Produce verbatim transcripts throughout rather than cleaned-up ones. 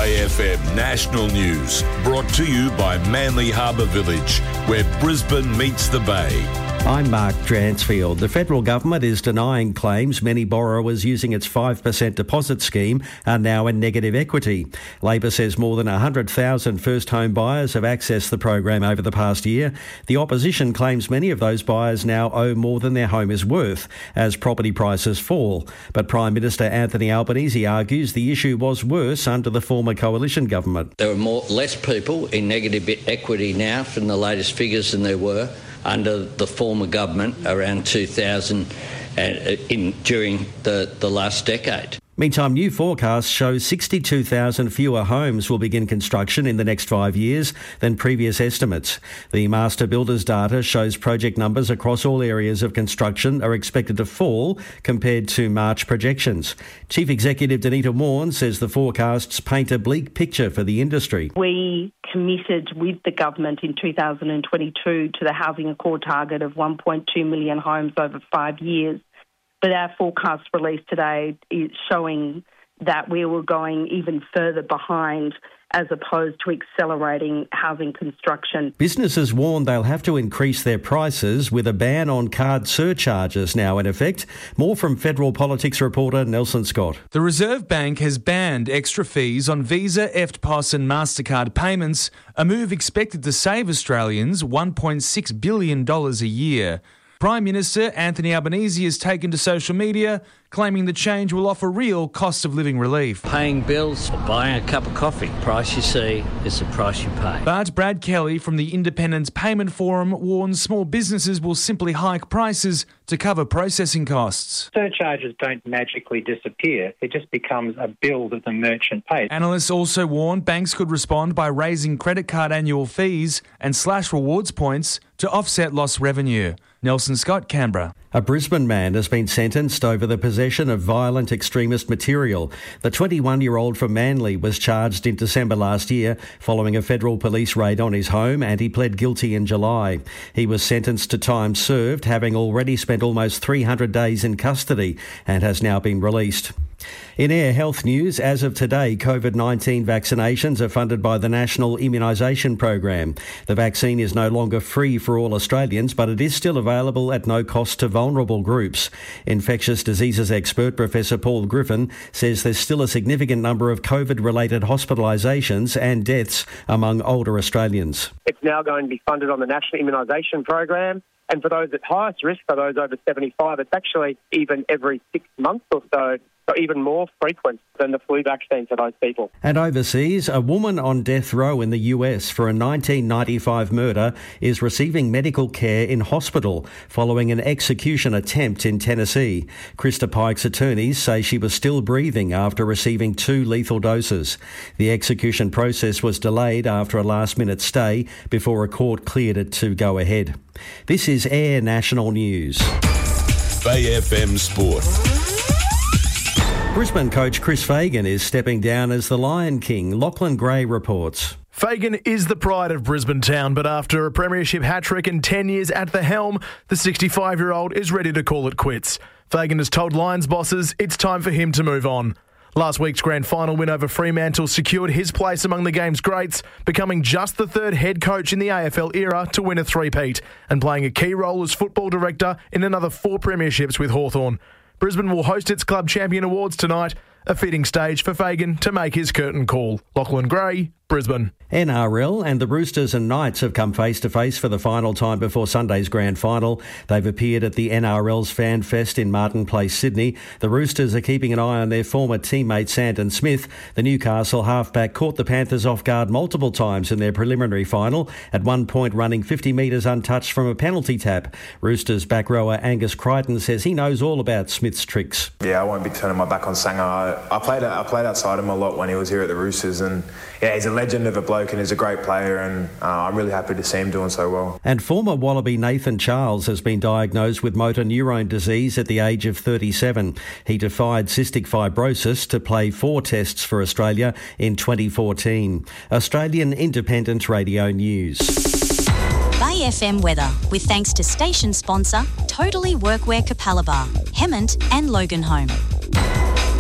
Bay F M National News, brought to you by Manly Harbour Village, where Brisbane meets the Bay. I'm Mark Dransfield. The federal government is denying claims many borrowers using its five percent deposit scheme are now in negative equity. Labor says more than one hundred thousand first home buyers have accessed the program over the past year. The opposition claims many of those buyers now owe more than their home is worth as property prices fall. But Prime Minister Anthony Albanese argues the issue was worse under the former coalition government. There are more less people in negative equity now from the latest figures than there were under the former government around two thousand uh, in, during the, the last decade. Meantime, new forecasts show sixty-two thousand fewer homes will begin construction in the next five years than previous estimates. The Master Builders data shows project numbers across all areas of construction are expected to fall compared to March projections. Chief Executive Danita Warren says the forecasts paint a bleak picture for the industry. We committed with the government in two thousand twenty-two to the Housing Accord target of one point two million homes over five years. But our forecast released today is showing that we were going even further behind as opposed to accelerating housing construction. Businesses warn they'll have to increase their prices with a ban on card surcharges now in effect. More from Federal Politics reporter Nelson Scott. The Reserve Bank has banned extra fees on Visa, E F T P O S and MasterCard payments, a move expected to save Australians one point six billion dollars a year. Prime Minister Anthony Albanese has taken to social media, claiming the change will offer real cost of living relief. Paying bills or buying a cup of coffee, price you see is the price you pay. But Brad Kelly from the Independence Payment Forum warns small businesses will simply hike prices to cover processing costs. Surcharges don't magically disappear. It just becomes a bill that the merchant pays. Analysts also warn banks could respond by raising credit card annual fees and slash rewards points to offset lost revenue. Nelson Scott, Canberra. A Brisbane man has been sentenced over the possession of violent extremist material. The twenty-one-year-old from Manly was charged in December last year following a federal police raid on his home, and he pled guilty in July. He was sentenced to time served, having already spent almost three hundred days in custody, and has now been released. In Air Health news, as of today, COVID nineteen vaccinations are funded by the National Immunisation Program. The vaccine is no longer free for all Australians, but it is still available at no cost to vulnerable groups. Infectious diseases expert Professor Paul Griffin says there's still a significant number of COVID-related hospitalisations and deaths among older Australians. It's now going to be funded on the National Immunisation Program. And for those at highest risk, for those over seventy-five, it's actually even every six months or so, so even more frequent than the flu vaccine for those people. And overseas, a woman on death row in the U S for a nineteen ninety-five murder is receiving medical care in hospital following an execution attempt in Tennessee. Krista Pike's attorneys say she was still breathing after receiving two lethal doses. The execution process was delayed after a last-minute stay before a court cleared it to go ahead. This is Air National News. Bay F M Sport. Brisbane coach Chris Fagan is stepping down as the Lion King. Lachlan Gray reports. Fagan is the pride of Brisbane town, but after a premiership hat-trick and ten years at the helm, the sixty-five-year-old is ready to call it quits. Fagan has told Lions bosses it's time for him to move on. Last week's grand final win over Fremantle secured his place among the game's greats, becoming just the third head coach in the A F L era to win a three-peat and playing a key role as football director in another four premierships with Hawthorn. Brisbane will host its Club Champion Awards tonight, a fitting stage for Fagan to make his curtain call. Lachlan Gray, Brisbane. N R L and the Roosters and Knights have come face-to-face for the final time before Sunday's grand final. They've appeared at the N R L's Fan Fest in Martin Place, Sydney. The Roosters are keeping an eye on their former teammate Sandon Smith. The Newcastle halfback caught the Panthers off guard multiple times in their preliminary final, at one point running fifty metres untouched from a penalty tap. Roosters back rower Angus Crichton says he knows all about Smith's tricks. Yeah, I won't be turning my back on Sanger. I, I played I played outside him a lot when he was here at the Roosters, and yeah, he's a legend of a bloke and he's a great player, and uh, I'm really happy to see him doing so well. And former Wallaby Nathan Charles has been diagnosed with motor neurone disease at the age of thirty-seven. He defied cystic fibrosis to play four tests for Australia in twenty fourteen. Australian Independent Radio News. Bay F M weather, with thanks to station sponsor Totally Workwear Capalaba, Hemmant and Logan Home.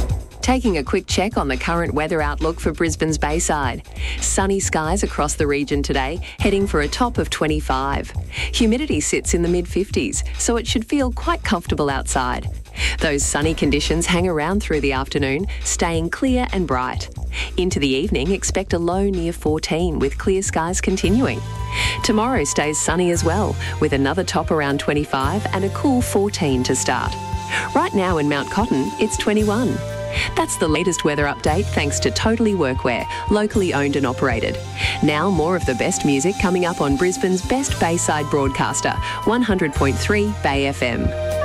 Taking a quick check on the current weather outlook for Brisbane's Bayside. Sunny skies across the region today, heading for a top of twenty-five. Humidity sits in the mid fifties, so it should feel quite comfortable outside. Those sunny conditions hang around through the afternoon, staying clear and bright. Into the evening, expect a low near fourteen with clear skies continuing. Tomorrow stays sunny as well, with another top around twenty-five and a cool fourteen to start. Right now in Mount Cotton, it's twenty-one. That's the latest weather update thanks to Totally Workwear, locally owned and operated. Now more of the best music coming up on Brisbane's best Bayside broadcaster, one hundred point three Bay F M.